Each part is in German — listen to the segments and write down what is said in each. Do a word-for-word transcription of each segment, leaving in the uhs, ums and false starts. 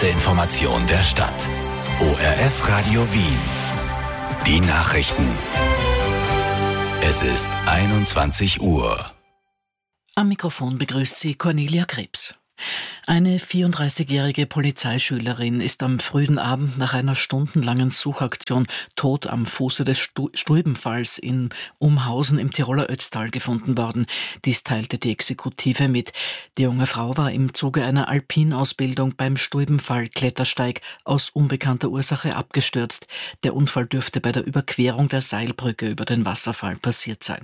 Information der Stadt. O R F Radio Wien. Die Nachrichten. Es ist einundzwanzig Uhr. Am Mikrofon begrüßt sie Cornelia Krebs. Eine vierunddreißigjährige Polizeischülerin ist am frühen Abend nach einer stundenlangen Suchaktion tot am Fuße des Stulbenfalls in Umhausen im Tiroler Ötztal gefunden worden. Dies teilte die Exekutive mit. Die junge Frau war im Zuge einer Alpinausbildung beim Stulbenfall-Klettersteig aus unbekannter Ursache abgestürzt. Der Unfall dürfte bei der Überquerung der Seilbrücke über den Wasserfall passiert sein.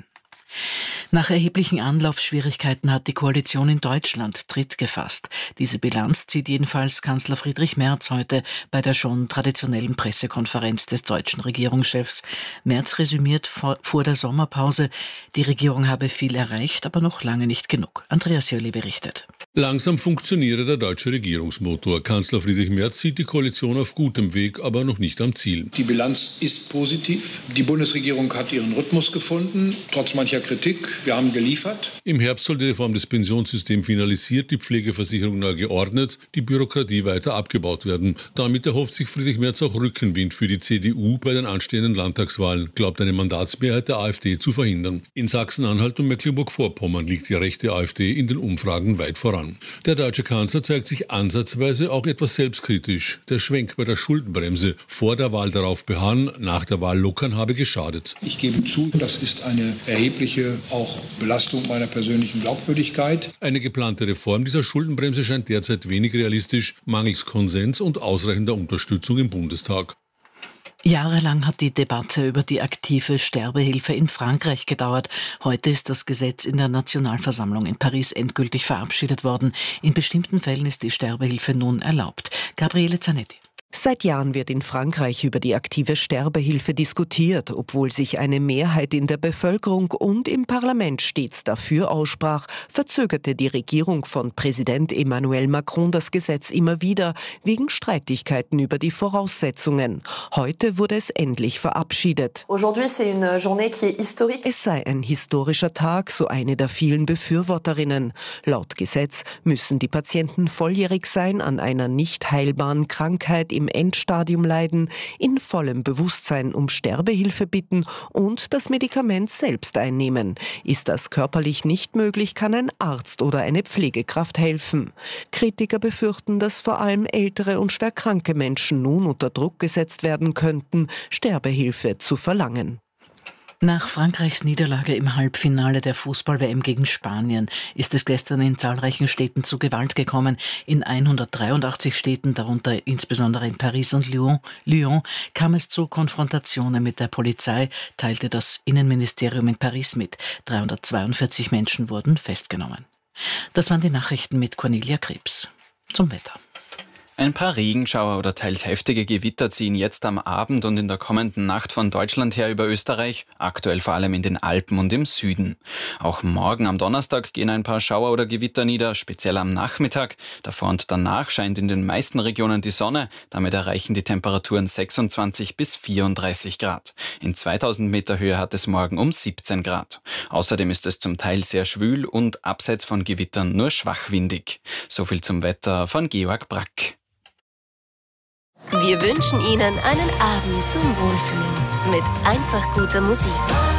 Nach erheblichen Anlaufschwierigkeiten hat die Koalition in Deutschland Tritt gefasst. Diese Bilanz zieht jedenfalls Kanzler Friedrich Merz heute bei der schon traditionellen Pressekonferenz des deutschen Regierungschefs. Merz resümiert vor, vor der Sommerpause, die Regierung habe viel erreicht, aber noch lange nicht genug. Andreas Jöli berichtet. Langsam funktioniere der deutsche Regierungsmotor. Kanzler Friedrich Merz sieht die Koalition auf gutem Weg, aber noch nicht am Ziel. Die Bilanz ist positiv. Die Bundesregierung hat ihren Rhythmus gefunden, trotz mancher Kritik. Wir haben geliefert. Im Herbst soll die Reform des Pensionssystems finalisiert, die Pflegeversicherung neu geordnet, die Bürokratie weiter abgebaut werden. Damit erhofft sich Friedrich Merz auch Rückenwind für die C D U bei den anstehenden Landtagswahlen, glaubt eine Mandatsmehrheit der AfD zu verhindern. In Sachsen-Anhalt und Mecklenburg-Vorpommern liegt die rechte AfD in den Umfragen weit voran. Der deutsche Kanzler zeigt sich ansatzweise auch etwas selbstkritisch. Der Schwenk bei der Schuldenbremse, vor der Wahl darauf beharren, nach der Wahl lockern, habe geschadet. Ich gebe zu, das ist eine erhebliche auch Belastung meiner persönlichen Glaubwürdigkeit. Eine geplante Reform dieser Schuldenbremse scheint derzeit wenig realistisch, mangels Konsens und ausreichender Unterstützung im Bundestag. Jahrelang hat die Debatte über die aktive Sterbehilfe in Frankreich gedauert. Heute ist das Gesetz in der Nationalversammlung in Paris endgültig verabschiedet worden. In bestimmten Fällen ist die Sterbehilfe nun erlaubt. Gabriele Zanetti. Seit Jahren wird in Frankreich über die aktive Sterbehilfe diskutiert, obwohl sich eine Mehrheit in der Bevölkerung und im Parlament stets dafür aussprach, verzögerte die Regierung von Präsident Emmanuel Macron das Gesetz immer wieder wegen Streitigkeiten über die Voraussetzungen. Heute wurde es endlich verabschiedet. Es sei ein historischer Tag, so eine der vielen Befürworterinnen. Laut Gesetz müssen die Patienten volljährig sein, an einer nicht heilbaren Krankheit im Endstadium leiden, in vollem Bewusstsein um Sterbehilfe bitten und das Medikament selbst einnehmen. Ist das körperlich nicht möglich, kann ein Arzt oder eine Pflegekraft helfen. Kritiker befürchten, dass vor allem ältere und schwerkranke Menschen nun unter Druck gesetzt werden könnten, Sterbehilfe zu verlangen. Nach Frankreichs Niederlage im Halbfinale der Fußball-W M gegen Spanien ist es gestern in zahlreichen Städten zu Gewalt gekommen. In hundertdreiundachtzig Städten, darunter insbesondere in Paris und Lyon, Lyon, kam es zu Konfrontationen mit der Polizei, teilte das Innenministerium in Paris mit. dreihundertzweiundvierzig Menschen wurden festgenommen. Das waren die Nachrichten mit Cornelia Krebs. Zum Wetter. Ein paar Regenschauer oder teils heftige Gewitter ziehen jetzt am Abend und in der kommenden Nacht von Deutschland her über Österreich, aktuell vor allem in den Alpen und im Süden. Auch morgen am Donnerstag gehen ein paar Schauer oder Gewitter nieder, speziell am Nachmittag. Davor und danach scheint in den meisten Regionen die Sonne, damit erreichen die Temperaturen sechsundzwanzig bis vierunddreißig Grad. In zweitausend Meter Höhe hat es morgen um siebzehn Grad. Außerdem ist es zum Teil sehr schwül und abseits von Gewittern nur schwach windig. So viel zum Wetter von Georg Brack. Wir wünschen Ihnen einen Abend zum Wohlfühlen mit einfach guter Musik.